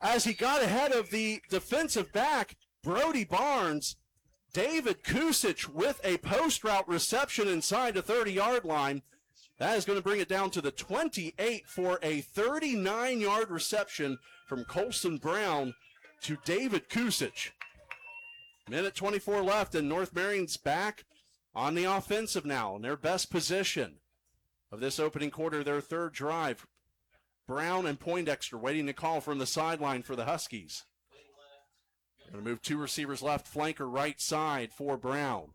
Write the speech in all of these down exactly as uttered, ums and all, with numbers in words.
as he got ahead of the defensive back, Brody Barnes. David Kusich with a post route reception inside the thirty-yard line. That is going to bring it down to the twenty-eight for a thirty-nine-yard reception from Colson Brown to David Kusich. Minute twenty-four left, and North Marion's back on the offensive now in their best position of this opening quarter, their third drive. Brown and Poindexter waiting to call from the sideline for the Huskies. Going to move two receivers left, flanker right side for Brown.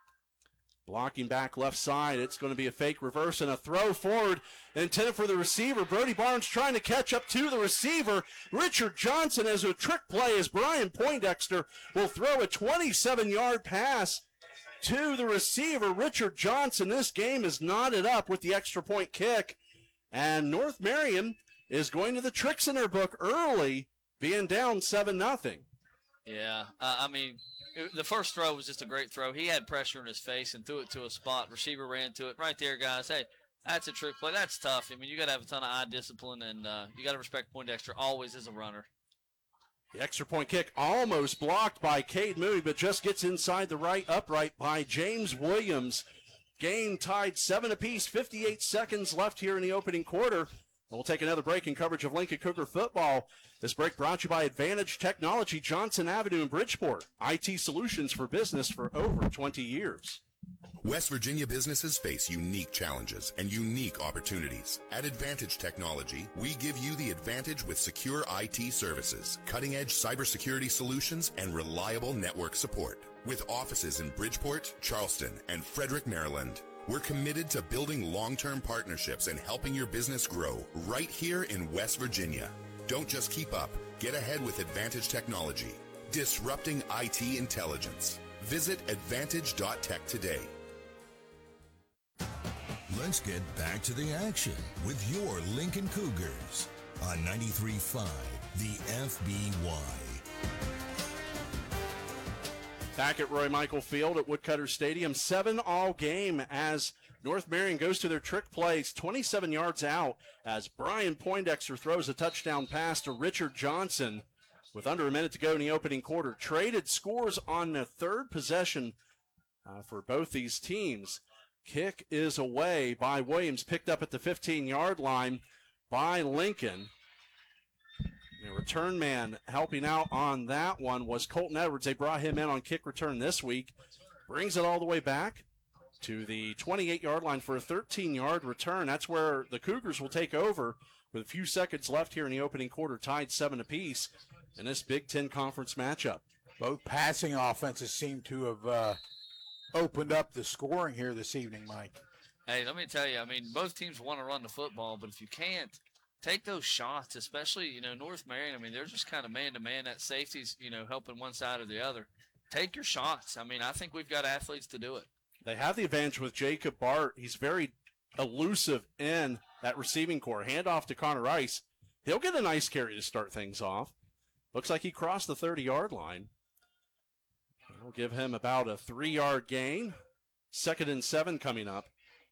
Blocking back left side, it's going to be a fake reverse and a throw forward intended for the receiver. Brody Barnes trying to catch up to the receiver. Richard Johnson as a trick play as Brian Poindexter will throw a twenty-seven-yard pass to the receiver. Richard Johnson, this game is knotted up with the extra point kick. And North Marion is going to the tricks in their book early, being down seven nothing. Yeah, uh, I mean, it, the first throw was just a great throw. He had pressure in his face and threw it to a spot. Receiver ran to it. Right there, guys. Hey, that's a trick play. That's tough. I mean, you got to have a ton of eye discipline, and uh, you got to respect Poindexter always as a runner. The extra point kick almost blocked by Cade Moody, but just gets inside the right upright by James Williams. Game tied seven apiece, fifty-eight seconds left here in the opening quarter. We'll take another break in coverage of Lincoln Cougar football. This break brought to you by Advantage Technology, Johnson Avenue in Bridgeport. I T solutions for business for over twenty years. West Virginia businesses face unique challenges and unique opportunities. At Advantage Technology, we give you the advantage with secure I T services, cutting-edge cybersecurity solutions, and reliable network support. With offices in Bridgeport, Charleston, and Frederick, Maryland, we're committed to building long-term partnerships and helping your business grow right here in West Virginia. Don't just keep up. Get ahead with Advantage Technology, disrupting I T intelligence. Visit advantage dot tech today. Let's get back to the action with your Lincoln Cougars on ninety-three point five, the F B Y. Back at Roy Michael Field at Woodcutter Stadium, seven all game as North Marion goes to their trick plays, twenty-seven yards out as Brian Poindexter throws a touchdown pass to Richard Johnson with under a minute to go in the opening quarter. Traded scores on the third possession uh, for both these teams. Kick is away by Williams, picked up at the fifteen-yard line by Lincoln. The return man helping out on that one was Colton Edwards. They brought him in on kick return this week. Brings it all the way back to the twenty-eight-yard line for a thirteen-yard return. That's where the Cougars will take over with a few seconds left here in the opening quarter, tied seven apiece in this Big Ten Conference matchup. Both passing offenses seem to have uh, opened up the scoring here this evening, Mike. Hey, let me tell you, I mean, both teams want to run the football, but if you can't, take those shots, especially, you know, North Marion. I mean, they're just kind of man-to-man. That safety's, you know, helping one side or the other. Take your shots. I mean, I think we've got athletes to do it. They have the advantage with Jacob Bart. He's very elusive in that receiving core. Hand off to Connor Rice. He'll get a nice carry to start things off. Looks like he crossed the thirty-yard line. We'll give him about a three-yard gain. Second and seven coming up.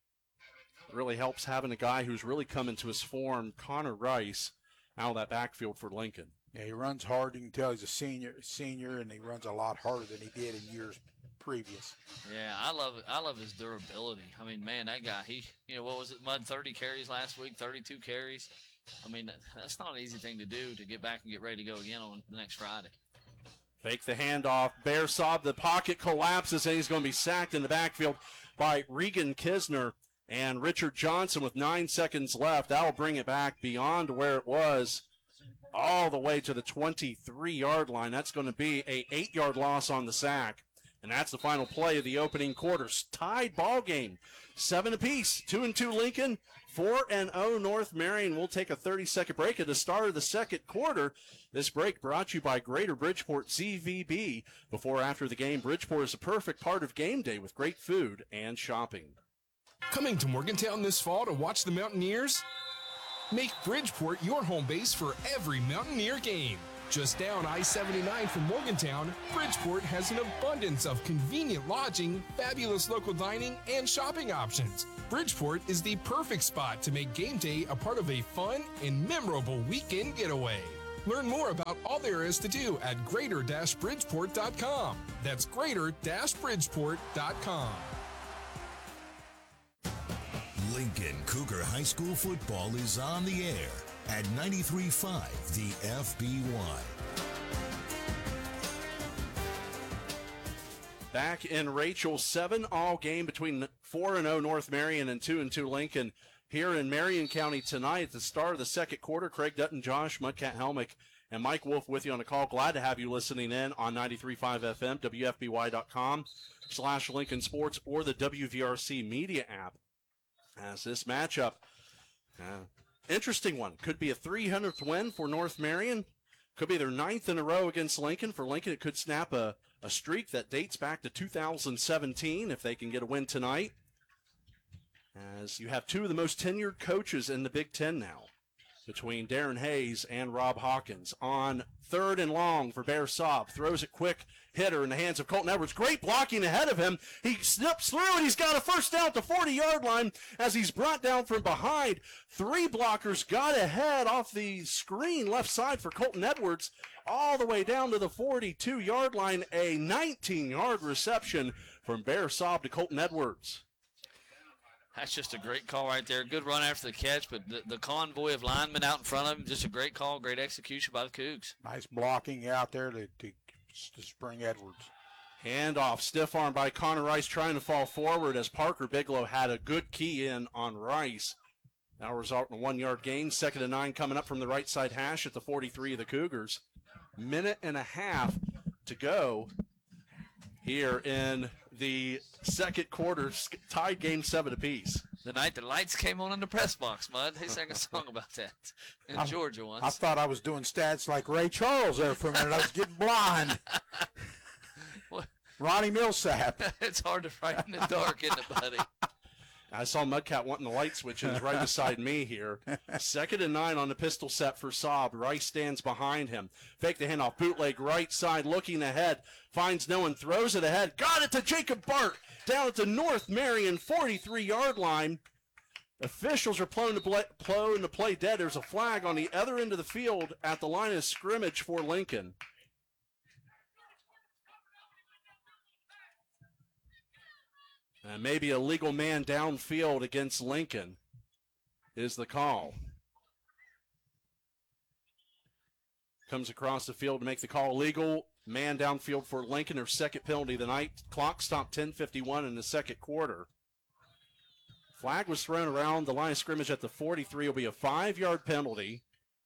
It really helps having a guy who's really come into his form, Connor Rice, out of that backfield for Lincoln. Yeah, he runs hard. You can tell he's a senior, senior, and he runs a lot harder than he did in years previous. Yeah, I love it. I love his durability. I mean, man, that guy, he, you know, what was it, Mud, thirty carries last week, thirty-two carries. I mean, that's not an easy thing to do to get back and get ready to go again on the next Friday. Fake the handoff. Bearsaw, the pocket collapses, and he's going to be sacked in the backfield by Regan Kisner. And Richard Johnson with nine seconds left. That'll bring it back beyond where it was, all the way to the twenty-three-yard line. That's going to be a eight-yard loss on the sack. And that's the final play of the opening quarter. Tied ball game. Seven apiece. Two and two Lincoln. Four and oh North Marion. We'll take a thirty-second break at the start of the second quarter. This break brought to you by Greater Bridgeport Z V B. Before or after the game, Bridgeport is a perfect part of game day with great food and shopping. Coming to Morgantown this fall to watch the Mountaineers? Make Bridgeport your home base for every Mountaineer game. Just down I seventy-nine from Morgantown, Bridgeport has an abundance of convenient lodging, fabulous local dining, and shopping options. Bridgeport is the perfect spot to make game day a part of a fun and memorable weekend getaway. Learn more about all there is to do at greater bridgeport dot com. That's greater bridgeport dot com. Lincoln Cougar High School football is on the air at ninety-three point five The F B Y. Back in Rachel, seven all game between four and oh North Marion and two and two Lincoln here in Marion County tonight at the start of the second quarter. Craig Dutton, Josh Mudcat Helmick, and Mike Wolf with you on the call. Glad to have you listening in on ninety-three point five F M, W F B Y dot com slash Lincoln Sports, or the W V R C media app. As this matchup, uh, interesting one. Could be a three hundredth win for North Marion. Could be their ninth in a row against Lincoln. For Lincoln, it could snap a, a streak that dates back to two thousand seventeen if they can get a win tonight. As you have two of the most tenured coaches in the Big Ten now, between Darren Hayes and Rob Hawkins. On third and long for Bear Saab. Throws it quick, hitter in the hands of Colton Edwards. Great blocking ahead of him. He slips through, and he's got a first down at the forty-yard line as he's brought down from behind. Three blockers got ahead off the screen left side for Colton Edwards, all the way down to the forty-two-yard line. A nineteen-yard reception from Bear Saab to Colton Edwards. That's just a great call right there. Good run after the catch, but the, the convoy of linemen out in front of him, just a great call, great execution by the Cougs. Nice blocking out there to, to, to spring Edwards. Handoff, stiff arm by Connor Rice, trying to fall forward as Parker Bigelow had a good key in on Rice. Now result in a one-yard gain. Second and nine coming up from the right side hash at the forty-three of the Cougars. Minute and a half to go here in the second quarter, tied game seven apiece. The night the lights came on in the press box, Mud. They sang a song about that in I, Georgia once. I thought I was doing stats like Ray Charles there for a minute. I was getting blind. What? Ronnie Millsap. It's hard to write in the dark, isn't it, buddy? I saw Mudcat wanting the light switch, and he's right beside me here. Second and nine on the pistol set for Saab. Rice stands behind him. Fake the handoff, bootleg right side, looking ahead. Finds no one, throws it ahead. Got it to Jacob Bart down at the North Marion forty-three-yard line. Officials are pulling the play, pulling the play dead. There's a flag on the other end of the field at the line of scrimmage for Lincoln. Uh, maybe a legal man downfield against Lincoln is the call. Comes across the field to make the call legal. Man downfield for Lincoln, their second penalty of the night. Clock stopped ten fifty-one in the second quarter. Flag was thrown around the line of scrimmage at the forty-three. Will be a five-yard penalty.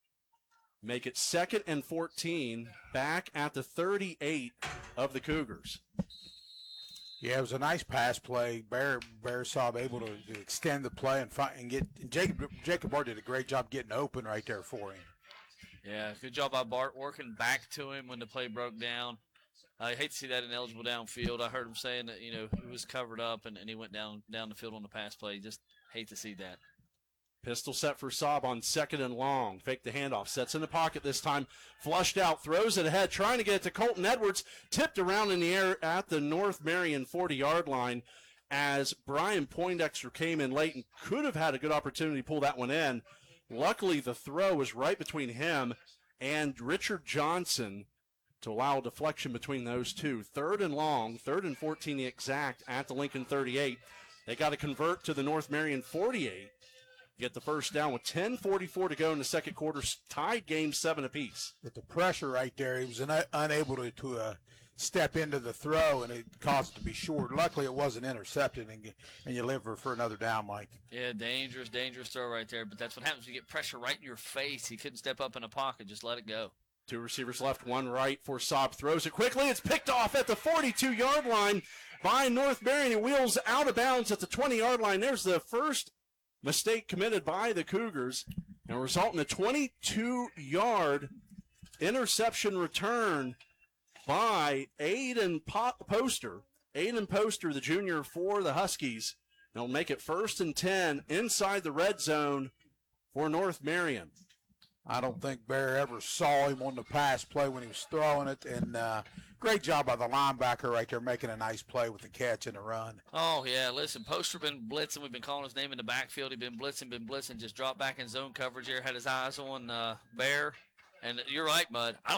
Make it second and fourteen back at the thirty-eight of the Cougars. Yeah, it was a nice pass play. Bear Bear Saab able to, to extend the play and find, and get and Jacob Jacob Bart did a great job getting open right there for him. Yeah, good job by Bart working back to him when the play broke down. I hate to see that ineligible downfield. I heard him saying that, you know, he was covered up and, and he went down down the field on the pass play. Just hate to see that. Pistol set for Saab on second and long. Fake the handoff. Sets in the pocket this time. Flushed out. Throws it ahead. Trying to get it to Colton Edwards. Tipped around in the air at the North Marion forty-yard line as Brian Poindexter came in late and could have had a good opportunity to pull that one in. Luckily, the throw was right between him and Richard Johnson to allow a deflection between those two. Third and long. Third and fourteen the exact at the Lincoln thirty-eight. They got to convert to the North Marion forty-eight. Get the first down with ten forty-four to go in the second quarter. Tied game seven apiece. With the pressure right there, he was un- unable to, to uh, step into the throw, and it caused it to be short. Luckily, it wasn't intercepted, and, and you live for, for another down, Mike. Yeah, dangerous, dangerous throw right there. But that's what happens when you get pressure right in your face. He couldn't step up in a pocket. Just let it go. Two receivers left, one right for Saab. Throws it quickly. It's picked off at the forty-two-yard line by North Marion. It wheels out of bounds at the twenty-yard line. There's the first mistake committed by the Cougars, and result in a twenty-two-yard interception return by Aiden po- Poster. Aiden Poster, the junior for the Huskies. They'll make it first and ten inside the red zone for North Marion. I don't think Bear ever saw him on the pass play when he was throwing it, and uh, great job by the linebacker right there making a nice play with the catch and the run. Oh, yeah, listen, Poster been blitzing. We've been calling his name in the backfield. He's been blitzing, been blitzing, just dropped back in zone coverage here, had his eyes on uh, Bear. And you're right, Bud. I